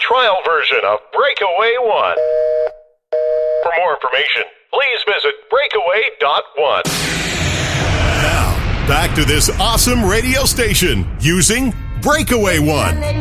trial version of Breakaway One. For more information, please visit breakaway.one. Now, back to this awesome radio station using Breakaway One.